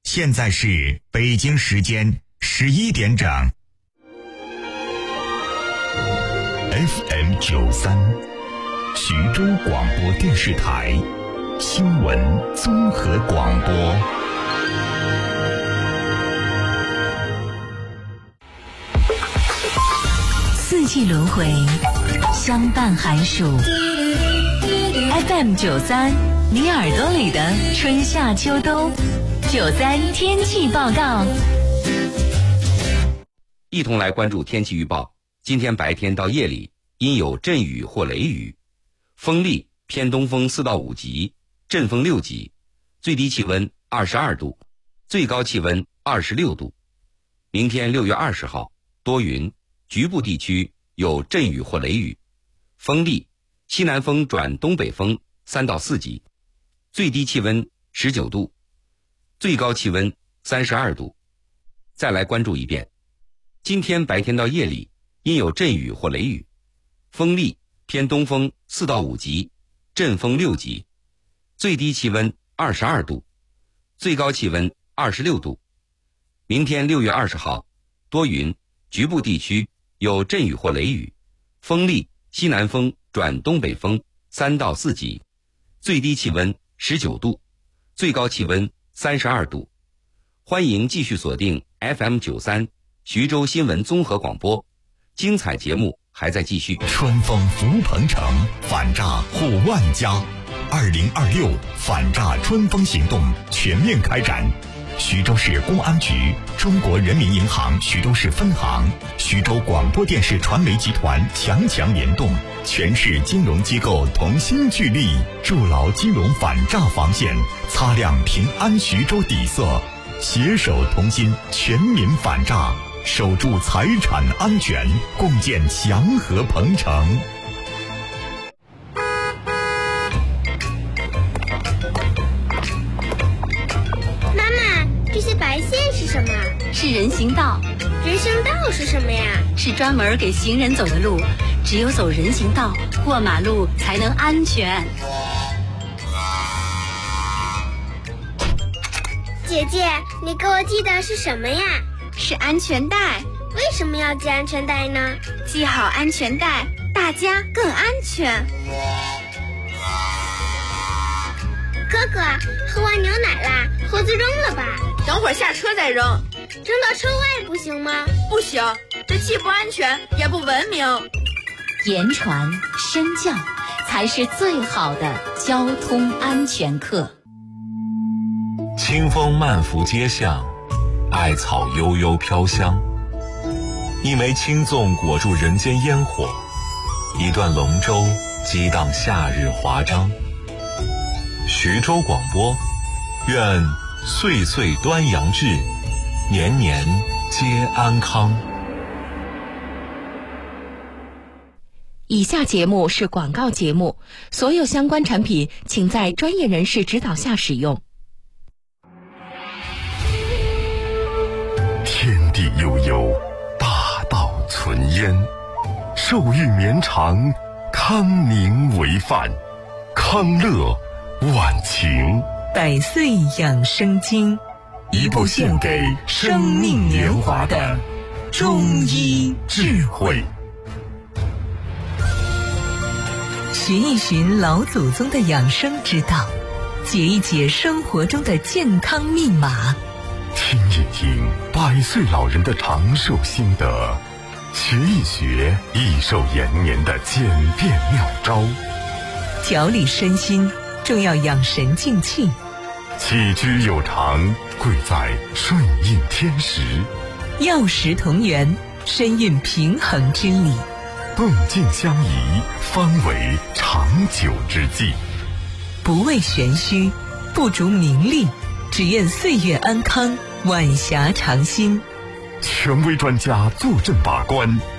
现在是北京时间11点整。FM93，徐州广播电视台新闻综合广播。 四季轮回，相伴寒暑。FM93，你耳朵里的春夏秋冬。93天气报告， 一同来关注天气预报。今天白天到夜里阴有阵雨或雷雨，风力偏东风4到5级，阵风6级，最低气温22度，最高气温26度。明天6月20号多云，局部地区有阵雨或雷雨，风力西南风转东北风3到4级，最低气温19度，最高气温32度。再来关注一遍，今天白天到夜里阴有阵雨或雷雨，风力偏东风4到5级，阵风6级，最低气温22度，最高气温26度。明天6月20号多云，局部地区有阵雨或雷雨，风力西南风转东北风3到4级，最低气温19度，最高气温32度。欢迎继续锁定 FM93 徐州新闻综合广播，精彩节目还在继续。 春风福鹏城，反诈护万家。2026反诈春风行动全面开展。徐州市公安局、中国人民银行徐州市分行、徐州广播电视传媒集团强联动，全市金融机构同心聚力，筑牢金融反诈防线，擦亮平安徐州底色，携手同心全民反诈，守住财产安全，共建祥和鹏城。 这些白线是什么？ 是人行道。 人行道是什么呀？ 是专门给行人走的路，只有走人行道，过马路才能安全。 姐姐，你给我系的是什么呀？ 是安全带。 为什么要系安全带呢？ 系好安全带，大家更安全。 哥哥，喝完牛奶啦，盒子扔了吧。 等会儿下车再扔。 扔到车外不行吗？ 不行，这既不安全也不文明。 言传身教才是最好的交通安全课。 清风漫拂街巷，艾草悠悠飘香，一枚青粽裹住人间烟火，一段龙舟激荡夏日华章。徐州广播，愿岁岁端阳至，年年皆安康。 以下节目是广告节目，所有相关产品请在专业人士指导下使用。 天地悠悠，大道存焉，寿育绵长，康宁为范，康乐晚晴。 百岁养生经， 一部献给生命年华的中医智慧。 寻一寻老祖宗的养生之道，解一解生活中的健康密码， 听一听100岁老人的长寿心得，学一学益寿延年的简便妙招。 调理身心，重要养神静气。 起居有常，贵在顺应天时。 药食同源，身运平衡之理。 动静相宜，方为长久之计。 不为玄虚，不逐名利，只愿岁月安康，晚霞长新。 权威专家坐镇把关，